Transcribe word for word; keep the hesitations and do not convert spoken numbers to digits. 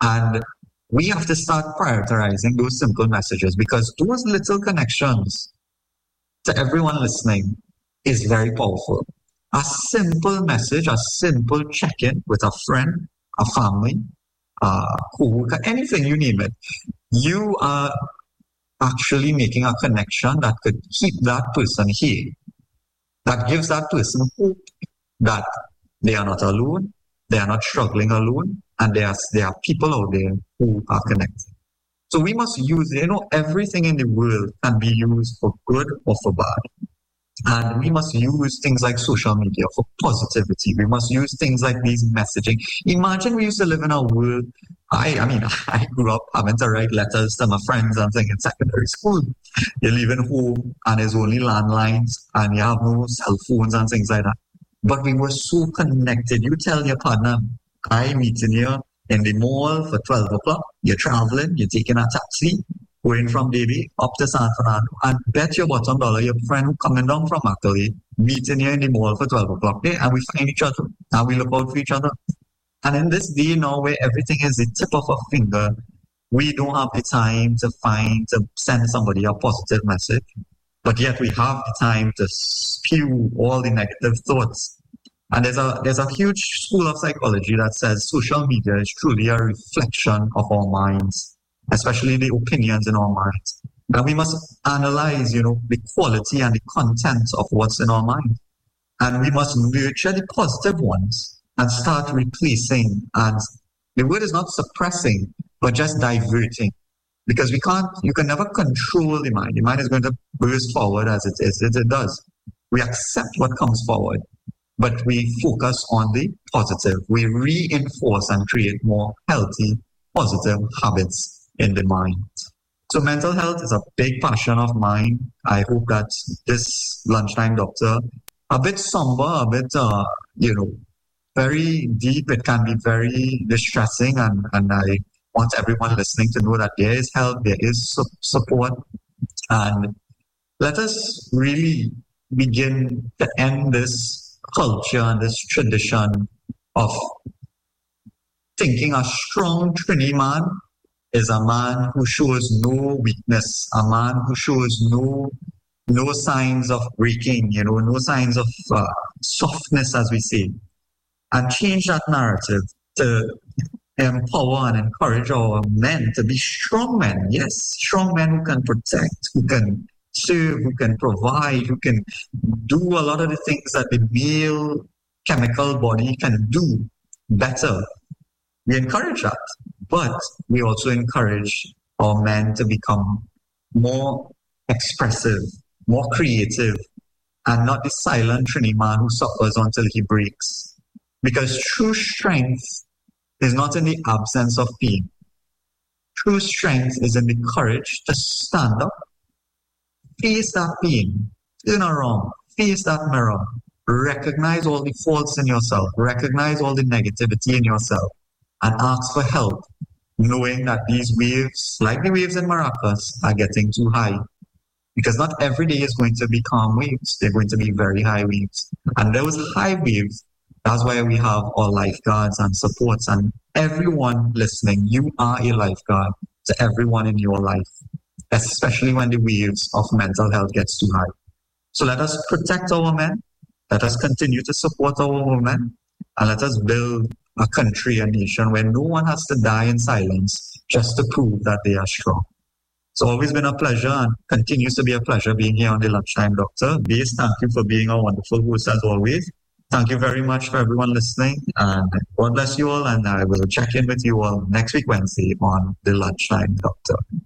And we have to start prioritizing those simple messages, because those little connections to everyone listening is very powerful. A simple message, a simple check-in with a friend, a family, uh, coworker, anything, you name it. You are actually making a connection that could keep that person here. That gives that person hope that they are not alone, they are not struggling alone, and there are, there are people out there who are connected. So we must use, you know, everything in the world can be used for good or for bad. And we must use things like social media for positivity. We must use things like these messaging. Imagine we used to live in a world, I, I mean, I grew up having to write letters to my friends and things in secondary school. You're leaving home and there's only landlines and you have no cell phones and things like that. But we were so connected. You tell your partner, I'm meeting you in the mall for twelve o'clock. You're traveling, you're taking a taxi, going from Davie up to San Fernando, and bet your bottom dollar your friend coming down from Macaulay, meeting you in the mall for twelve o'clock there, and we find each other, and we look out for each other. And in this day now where everything is the tip of a finger, we don't have the time to find, to send somebody a positive message, but yet we have the time to spew all the negative thoughts. And there's a there's a huge school of psychology that says social media is truly a reflection of our minds, especially the opinions in our minds. And we must analyze, you know, the quality and the content of what's in our mind. And we must nurture the positive ones and start replacing. And the word is not suppressing, but just diverting. Because we can't, you can never control the mind. The mind is going to burst forward as it is, as it does. We accept what comes forward, but we focus on the positive. We reinforce and create more healthy, positive habits in the mind. So mental health is a big passion of mine. I hope that this Lunchtime Doctor, a bit somber, a bit, uh, you know, very deep, it can be very distressing, and, and I want everyone listening to know that there is help, there is su- support, and let us really begin to end this culture and this tradition of thinking a strong Trini man is a man who shows no weakness, a man who shows no no signs of breaking, you know, no signs of uh, softness, as we say, and change that narrative to empower and encourage our men to be strong men. Yes, strong men who can protect, who can serve, who can provide, who can do a lot of the things that the male chemical body can do better. We encourage that, but we also encourage our men to become more expressive, more creative, and not the silent Trini man who suffers until he breaks. Because true strength is not in the absence of pain. True strength is in the courage to stand up, face that pain, turn around, face that mirror, recognize all the faults in yourself, recognize all the negativity in yourself, and ask for help, knowing that these waves, like the waves in Maracas, are getting too high. Because not every day is going to be calm waves. They're going to be very high waves. And those high waves, that's why we have our lifeguards and supports. And everyone listening, you are a lifeguard to everyone in your life, especially when the waves of mental health gets too high. So let us protect our men. Let us continue to support our women. And let us build a country, a nation where no one has to die in silence just to prove that they are strong. It's always been a pleasure and continues to be a pleasure being here on the Lunchtime Doctor. Base, thank you for being a wonderful host as always. Thank you very much for everyone listening, and God bless you all, and I will check in with you all next week Wednesday on the Lunchtime Doctor.